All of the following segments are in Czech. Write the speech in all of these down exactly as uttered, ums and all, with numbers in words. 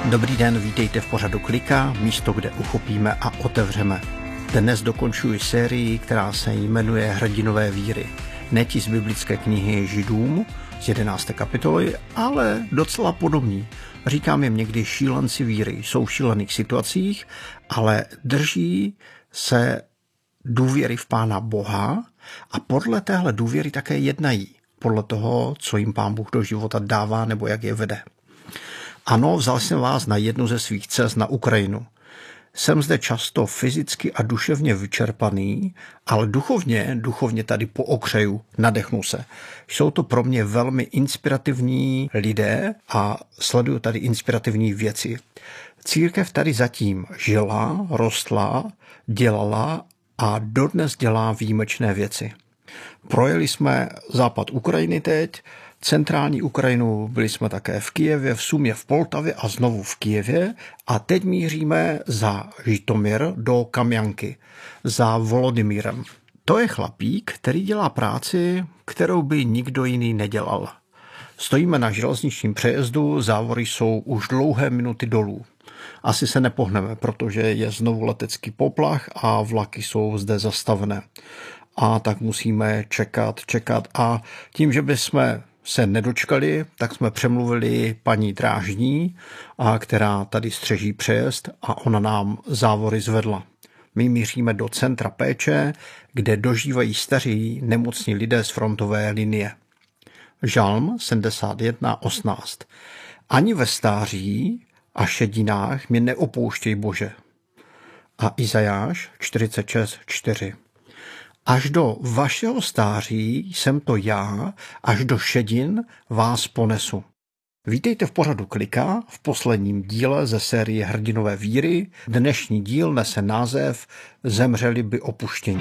Dobrý den, vítejte v pořadu Klika, místo, kde uchopíme a otevřeme. Dnes dokončuji sérii, která se jmenuje Hrdinové víry. Ne ti z biblické knihy Židům z jedenácté kapitoly, ale docela podobní. Říkám jim někdy šílenci víry. Jsou v šílených situacích, ale drží se důvěry v Pána Boha a podle téhle důvěry také jednají. Podle toho, co jim Pán Bůh do života dává nebo jak je vede. Ano, vzal jsem vás na jednu ze svých cest na Ukrajinu. Jsem zde často fyzicky a duševně vyčerpaný, ale duchovně, duchovně tady pookřeju, nadechnu se. Jsou to pro mě velmi inspirativní lidé a sleduju tady inspirativní věci. Církev tady zatím žila, rostla, dělala a dodnes dělá výjimečné věci. Projeli jsme západ Ukrajiny teď, centrální Ukrajinu, byli jsme také v Kyjevě, v Sumě, v Poltavě a znovu v Kyjevě a teď míříme za Žitomír do Kamjanky, za Volodymyrem. To je chlapík, který dělá práci, kterou by nikdo jiný nedělal. Stojíme na železničním přejezdu, závory jsou už dlouhé minuty dolů. Asi se nepohneme, protože je znovu letecký poplach a vlaky jsou zde zastavené. A tak musíme čekat, čekat a tím, že bychom se nedočkali, tak jsme přemluvili paní drážní, a která tady střeží přejezd a ona nám závory zvedla. My míříme do centra péče, kde dožívají staří nemocní lidé z frontové linie. Žalm sedmdesát jedna osmnáct. Ani ve stáří a šedinách mě neopouštěj, Bože. A Izajáš čtyřicet šest čtyři. Až do vašeho stáří jsem to já, až do šedin vás ponesu. Vítejte v pořadu Klika, v posledním díle ze série Hrdinové víry. Dnešní díl nese název Zemřeli by opuštění.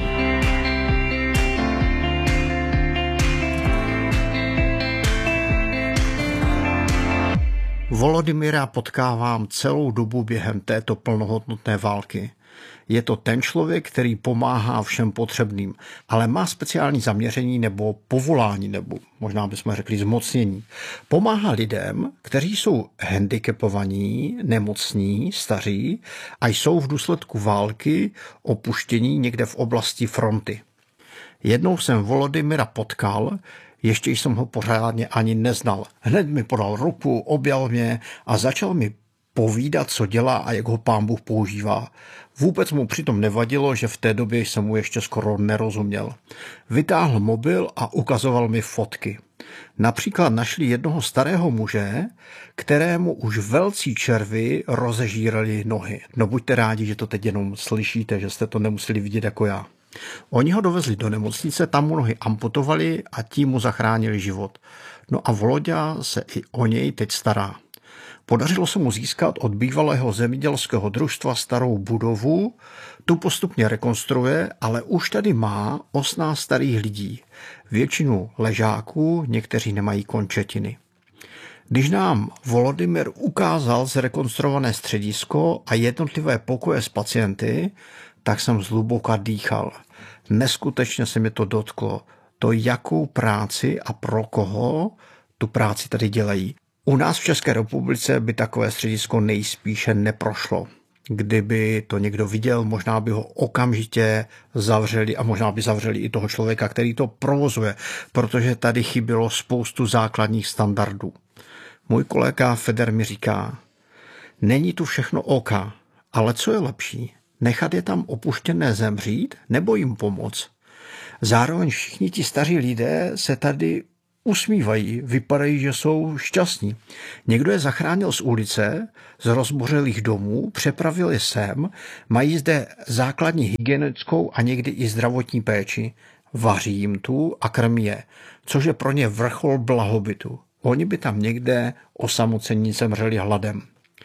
Volodymyra potkávám celou dobu během této plnohodnotné války. Je to ten člověk, který pomáhá všem potřebným, ale má speciální zaměření nebo povolání, nebo možná bychom řekli zmocnění. Pomáhá lidem, kteří jsou handicapovaní, nemocní, staří a jsou v důsledku války opuštění někde v oblasti fronty. Jednou jsem Volodymyra potkal, ještě jsem ho pořádně ani neznal. Hned mi podal ruku, objal mě a začal mi povídat, co dělá a jak ho Pán Bůh používá. Vůbec mu přitom nevadilo, že v té době jsem mu ještě skoro nerozuměl. Vytáhl mobil a ukazoval mi fotky. Například našli jednoho starého muže, kterému už velcí červy rozežírali nohy. No buďte rádi, že to teď jenom slyšíte, že jste to nemuseli vidět jako já. Oni ho dovezli do nemocnice, tam mu nohy amputovali a tím mu zachránili život. No a Voloďa se i o něj teď stará. Podařilo se mu získat od bývalého zemědělského družstva starou budovu, tu postupně rekonstruuje, ale už tady má osmnáct starých lidí. Většinu ležáků, někteří nemají končetiny. Když nám Volodymyr ukázal zrekonstruované středisko a jednotlivé pokoje s pacienty, tak jsem zhluboka dýchal. Neskutečně se mi to dotklo. To, jakou práci a pro koho tu práci tady dělají. U nás v České republice by takové středisko nejspíše neprošlo. Kdyby to někdo viděl, možná by ho okamžitě zavřeli a možná by zavřeli i toho člověka, který to provozuje, protože tady chybělo spoustu základních standardů. Můj kolega Feder mi říká, není tu všechno OK, ale co je lepší? Nechat je tam opuštěné zemřít nebo jim pomoct? Zároveň všichni ti staří lidé se tady usmívají, vypadají, že jsou šťastní. Někdo je zachránil z ulice, z rozbořelých domů, přepravil je sem, mají zde základní hygienickou a někdy i zdravotní péči. Vaří jim tu a krmí je, což je pro ně vrchol blahobytu. Oni by tam někde osamocení zemřeli hladem.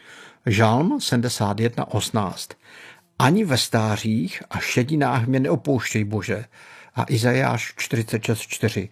Žalm sedmdesát jedna osmnáct. Ani ve stářích a šedinách mě neopouštěj, Bože. A Izajáš čtyřicet šest čtyři.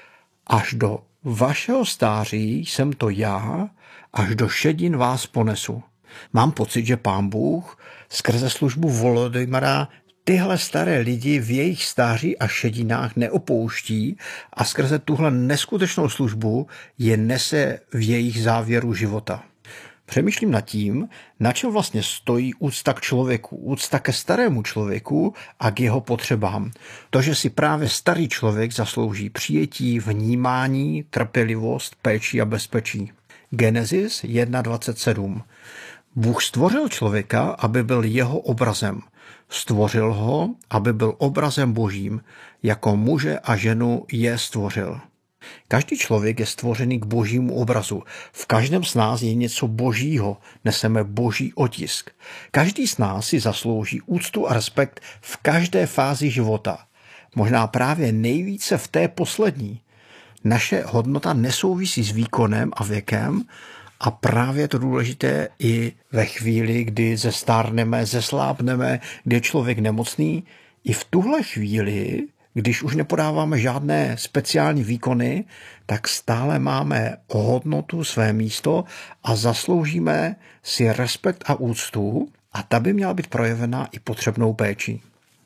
Až do vašeho stáří jsem to já, až do šedin vás ponesu. Mám pocit, že Pán Bůh skrze službu Volodymyra tyhle staré lidi v jejich stáří a šedinách neopouští a skrze tuhle neskutečnou službu je nese v jejich závěru života. Přemýšlím nad tím, na čem vlastně stojí úcta k člověku, úcta ke starému člověku a k jeho potřebám. To, že si právě starý člověk zaslouží přijetí, vnímání, trpělivost, péči a bezpečí. Genesis jedna dvacet sedm. Bůh stvořil člověka, aby byl jeho obrazem. Stvořil ho, aby byl obrazem Božím, jako muže a ženu je stvořil. Každý člověk je stvořený k Božímu obrazu. V každém z nás je něco Božího, neseme Boží otisk. Každý z nás si zaslouží úctu a respekt v každé fázi života. Možná právě nejvíce v té poslední. Naše hodnota nesouvisí s výkonem a věkem, a právě je to důležité i ve chvíli, kdy zestárneme, zeslábneme, kdy je člověk nemocný. I v tuhle chvíli, když už nepodáváme žádné speciální výkony, tak stále máme hodnotu, své místo a zasloužíme si respekt a úctu a ta by měla být projevena i potřebnou péčí.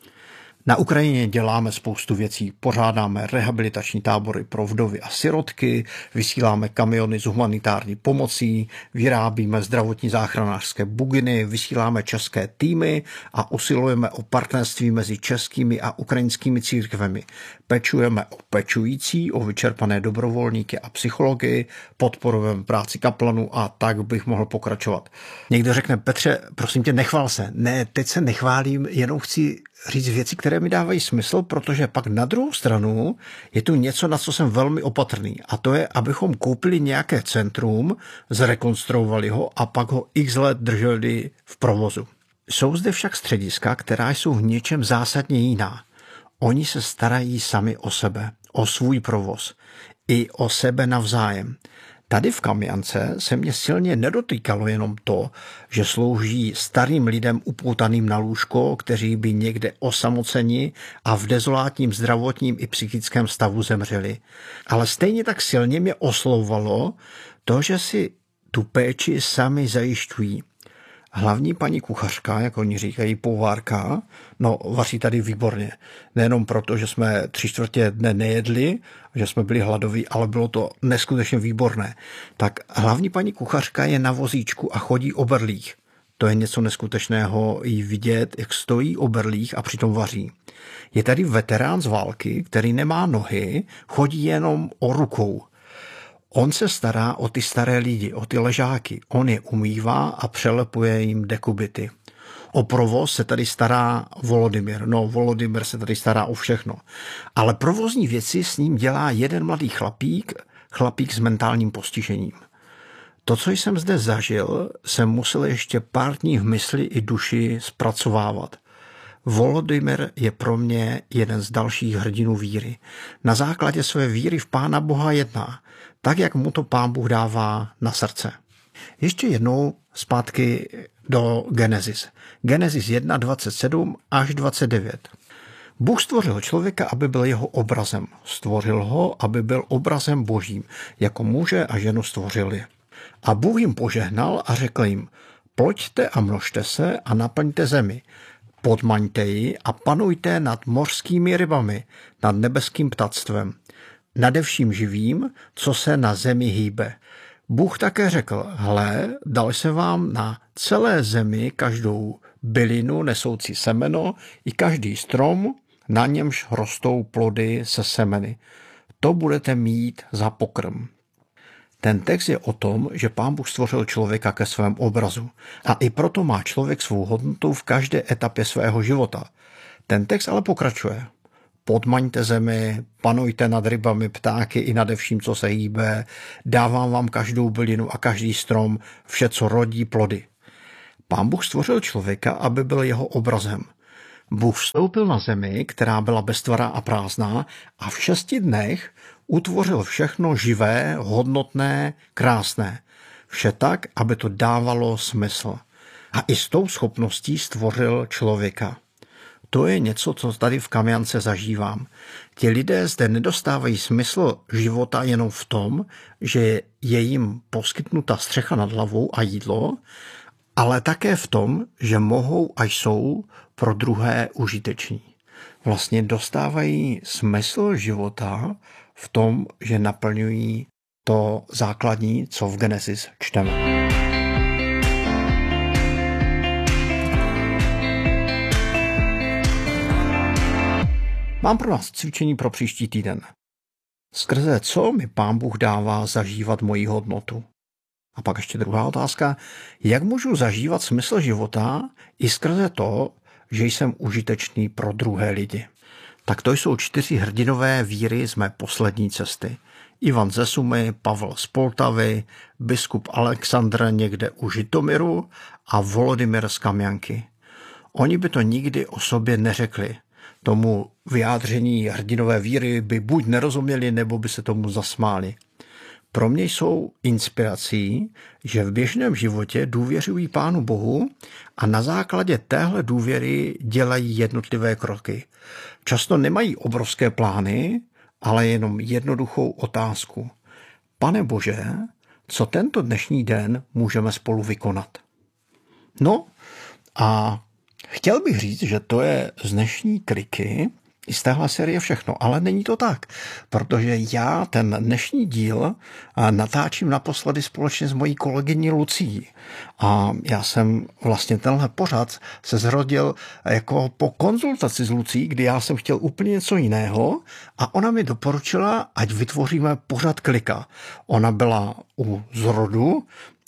Na Ukrajině děláme spoustu věcí, pořádáme rehabilitační tábory pro vdovy a sirotky, vysíláme kamiony s humanitární pomocí, vyrábíme zdravotní záchranářské buginy, vysíláme české týmy a usilujeme o partnerství mezi českými a ukrajinskými církvemi. Pečujeme o pečující, o vyčerpané dobrovolníky a psychology, podporujeme práci kaplanů a tak bych mohl pokračovat. Někdo řekne, Petře, prosím tě, nechvál se. Ne, teď se nechválím, jenom chci říct věci, které mi dávají smysl, protože pak na druhou stranu je tu něco, na co jsem velmi opatrný. A to je, abychom koupili nějaké centrum, zrekonstruovali ho a pak ho x let drželi v provozu. Jsou zde však střediska, která jsou v něčem zásadně jiná. Oni se starají sami o sebe, o svůj provoz, i o sebe navzájem. Tady v Kamjance se mě silně nedotýkalo jenom to, že slouží starým lidem upoutaným na lůžko, kteří by někde osamoceni a v dezolátním zdravotním i psychickém stavu zemřeli. Ale stejně tak silně mě oslovovalo to, že si tu péči sami zajišťují. Hlavní paní kuchařka, jak oni říkají, povárka, no vaří tady výborně. Nejenom proto, že jsme tři čtvrtě dne nejedli, že jsme byli hladoví, ale bylo to neskutečně výborné. Tak hlavní paní kuchařka je na vozíčku a chodí o berlích. To je něco neskutečného jí vidět, jak stojí o berlích a přitom vaří. Je tady veterán z války, který nemá nohy, chodí jenom o rukou. On se stará o ty staré lidi, o ty ležáky. On je umývá a přelepuje jim dekubity. O provoz se tady stará Volodymyr. No, Volodymyr se tady stará o všechno. Ale provozní věci s ním dělá jeden mladý chlapík, chlapík s mentálním postižením. To, co jsem zde zažil, jsem musel ještě pár dní v mysli i duši zpracovávat. Volodymyr je pro mě jeden z dalších hrdinů víry. Na základě své víry v Pána Boha jedná, tak jak mu to Pán Bůh dává na srdce. Ještě jednou zpátky do Genesis. Genesis jedna dvacet sedm až dvacet devět. Bůh stvořil člověka, aby byl jeho obrazem. Stvořil ho, aby byl obrazem Božím, jako muže a ženu stvořil je. A Bůh jim požehnal a řekl jim, ploďte a množte se a naplňte zemi. Podmaňte ji a panujte nad mořskými rybami, nad nebeským ptactvem, nade vším živým, co se na zemi hýbe. Bůh také řekl, hle, dal se vám na celé zemi každou bylinu nesoucí semeno i každý strom, na němž rostou plody se semeny. To budete mít za pokrm. Ten text je o tom, že Pán Bůh stvořil člověka ke svému obrazu a i proto má člověk svou hodnotu v každé etapě svého života. Ten text ale pokračuje. Podmaňte zemi, panujte nad rybami, ptáky i nade vším, co se hýbe, dávám vám každou bylinu a každý strom, vše, co rodí plody. Pán Bůh stvořil člověka, aby byl jeho obrazem. Bůh vstoupil na zemi, která byla beztvará a prázdná, a v šesti dnech utvořil všechno živé, hodnotné, krásné. Vše tak, aby to dávalo smysl. A i s tou schopností stvořil člověka. To je něco, co tady v Kamjance zažívám. Ti lidé zde nedostávají smysl života jenom v tom, že je jim poskytnuta střecha nad hlavou a jídlo, ale také v tom, že mohou a jsou pro druhé užiteční. Vlastně dostávají smysl života v tom, že naplňují to základní, co v Genesis čteme. Mám pro nás cvičení pro příští týden. Skrze co mi Pán Bůh dává zažívat moji hodnotu? A pak ještě druhá otázka. Jak můžu zažívat smysl života i skrze to, že jsem užitečný pro druhé lidi? Tak to jsou čtyři hrdinové víry z mé poslední cesty. Ivan ze Sumy, Pavel z Poltavy, biskup Alexandr někde u Žitomiru a Volodymyr z Kamjanky. Oni by to nikdy o sobě neřekli. Tomu vyjádření hrdinové víry by buď nerozuměli, nebo by se tomu zasmáli. Pro mě jsou inspirací, že v běžném životě důvěřují Pánu Bohu a na základě téhle důvěry dělají jednotlivé kroky. Často nemají obrovské plány, ale jenom jednoduchou otázku. Pane Bože, co tento dnešní den můžeme spolu vykonat? No a chtěl bych říct, že to je z dnešní kliky i z téhle série všechno, ale není to tak, protože já ten dnešní díl natáčím naposledy společně s mojí kolegyní Lucí. A já jsem vlastně tenhle pořad se zrodil jako po konzultaci s Lucí, kdy já jsem chtěl úplně něco jiného a ona mi doporučila, ať vytvoříme pořad klika. Ona byla u zrodu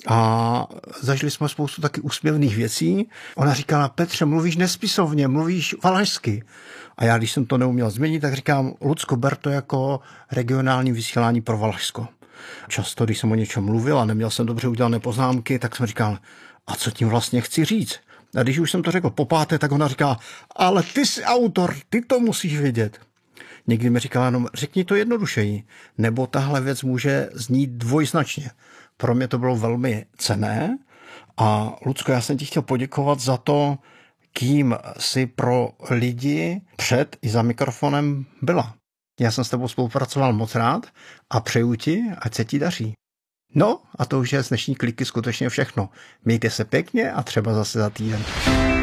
a zažili jsme spoustu taky úsměvných věcí. Ona říkala, Petře, mluvíš nespisovně, mluvíš valašsky. A já, když jsem to neuměl změnit, tak říkám, Lucko, ber to jako regionální vysílání pro Valašsko. Často, když jsem o něčem mluvil a neměl jsem dobře udělané poznámky, tak jsem říkal, a co tím vlastně chci říct? A když už jsem to řekl po páté, tak ona říká, ale ty jsi autor, ty to musíš vědět. Někdy mi říkala jenom, řekni to jednodušeji, nebo tahle věc může znít dvojznačně. Pro mě to bylo velmi cenné a Lucko, já jsem ti chtěl poděkovat za to, kým jsi pro lidi před i za mikrofonem byla. Já jsem s tebou spolupracoval moc rád a přeju ti, ať se ti daří. No a to už je z dnešní kliky skutečně všechno. Mějte se pěkně a třeba zase za týden.